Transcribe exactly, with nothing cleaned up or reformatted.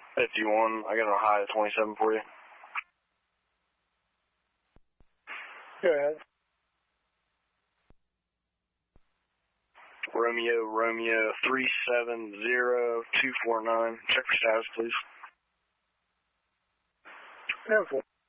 fifty-one. I got a high of twenty-seven for you. Go ahead. Romeo, Romeo, three seven zero two four nine. Check for status, please. ten four.